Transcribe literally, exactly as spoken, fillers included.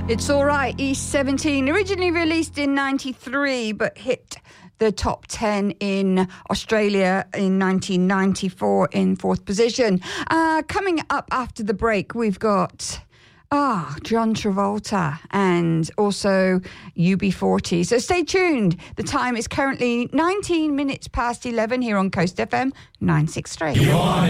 It's All Right, East seventeen, originally released in ninety-three, but hit the top ten in Australia in nineteen ninety-four in fourth position. Uh, coming up after the break, we've got ah John Travolta and also U B forty. So stay tuned. The time is currently nineteen minutes past eleven here on Coast F M nine six three.